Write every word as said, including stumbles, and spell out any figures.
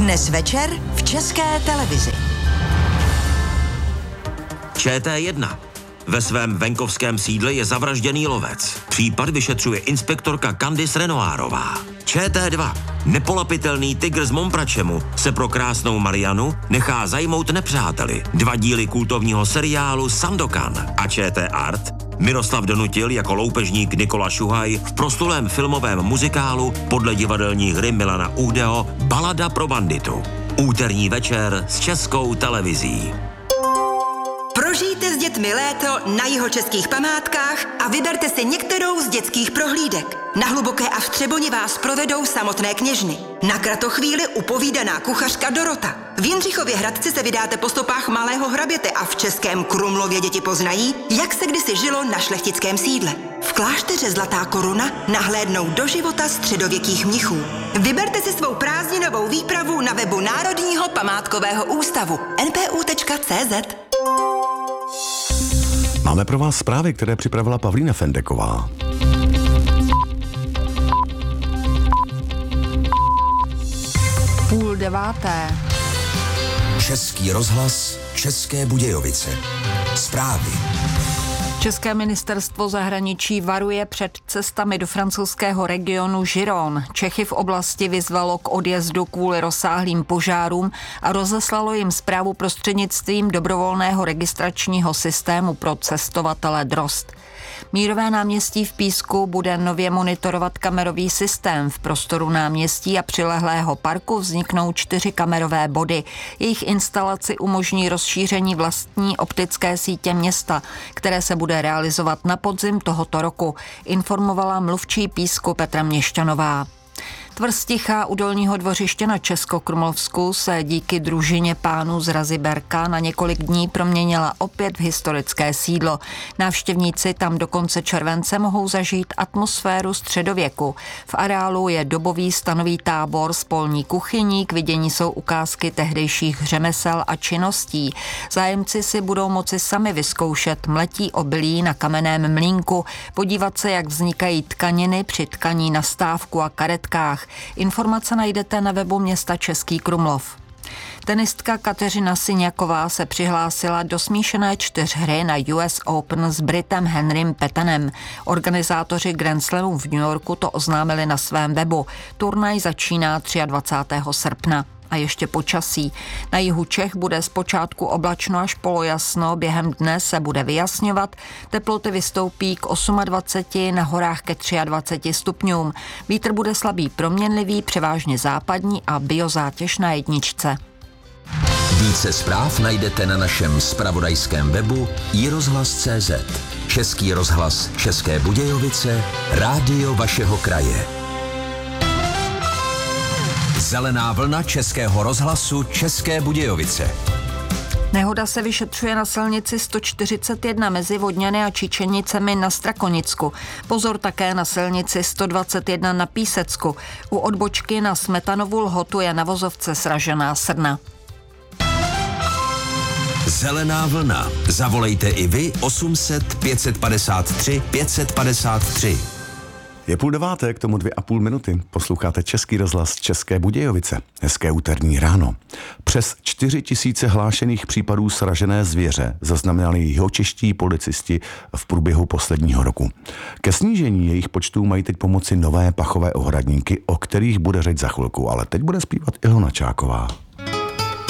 Dnes večer v České televizi. Č T jedna. Ve svém venkovském sídle je zavražděný lovec. Případ vyšetřuje inspektorka Candice Renoirová. Č T dva. Nepolapitelný tygr z Mompračemu se pro krásnou Marianu nechá zajmout nepřáteli. Dva díly kultovního seriálu Sandokan. A Č T Art. Miroslav Donutil jako loupežník Nikola Šuhaj v proslulém filmovém muzikálu podle divadelní hry Milana Uhdeho Balada pro banditu. Úterní večer s Českou televizí. Prožijte s dětmi léto na jihočeských památkách a vyberte si některou z dětských prohlídek. Na Hluboké a v Třeboni vás provedou samotné kněžny. Na kratochvíli upovídaná kuchařka Dorota. V Jindřichově Hradci se vydáte po stopách malého hraběte a v Českém Krumlově děti poznají, jak se kdysi žilo na šlechtickém sídle. V klášteře Zlatá koruna nahlédnou do života středověkých mnichů. Vyberte si svou prázdninovou výpravu na webu Národního památkového ústavu en p u tečka cé zet. Máme pro vás zprávy, které připravila Pavlína Fendeková. Půl deváté. Český rozhlas, České Budějovice. Zprávy. České ministerstvo zahraničí varuje před cestami do francouzského regionu Giron. Čechy v oblasti vyzvalo k odjezdu kvůli rozsáhlým požárům a rozeslalo jim zprávu prostřednictvím dobrovolného registračního systému pro cestovatele Drozd. Mírové náměstí v Písku bude nově monitorovat kamerový systém. V prostoru náměstí a přilehlého parku vzniknou čtyři kamerové body. Jejich instalaci umožní rozšíření vlastní optické sítě města, které se bude realizovat na podzim tohoto roku, informovala mluvčí Písku Petra Měšťanová. Tvrz Tichá u Dolního Dvořiště na Českokrumlovsku se díky družině pánů z Raziberka na několik dní proměnila opět v historické sídlo. Návštěvníci tam do konce července mohou zažít atmosféru středověku. V areálu je dobový stanový tábor s polní kuchyní, k vidění jsou ukázky tehdejších řemesel a činností. Zájemci si budou moci sami vyzkoušet mletí obilí na kamenném mlýnku, podívat se, jak vznikají tkaniny při tkaní na stávku a karetkách. Informace najdete na webu města Český Krumlov. Tenistka Kateřina Syňaková se přihlásila do smíšené čtyřhry na U S Open s Britem Henrym Petenem. Organizátoři Grand Slamu v New Yorku to oznámili na svém webu. Turnaj začíná dvacátého třetího srpna. A ještě počasí. Na jihu Čech bude zpočátku oblačno až polojasno, během dne se bude vyjasňovat, teploty vystoupí k dvaceti osmi, na horách ke dvaceti třem stupňům. Vítr bude slabý proměnlivý, převážně západní a biozátěž na jedničce. Více zpráv najdete na našem zpravodajském webu i rozhlas tečka cé zet. Český rozhlas České Budějovice, rádio vašeho kraje. Zelená vlna Českého rozhlasu České Budějovice. Nehoda se vyšetřuje na silnici sto čtyřicet jedna mezi Vodňany a Čičenicemi na Strakonicku. Pozor také na silnici sto dvacet jedna na Písecku. U odbočky na Smetanovu Lhotu je na vozovce sražená srna. Zelená vlna. Zavolejte i vy osm set pět padesát tři pět padesát tři. Je půl deváté, k tomu dvě a půl minuty. Posloucháte Český rozhlas České Budějovice. Hezké úterní ráno. Přes čtyři tisíce hlášených případů sražené zvěře zaznamenali jihočeští policisti v průběhu posledního roku. Ke snížení jejich počtů mají teď pomoci nové pachové ohradníky, o kterých bude řeč za chvilku, ale teď bude zpívat Ilona Čáková.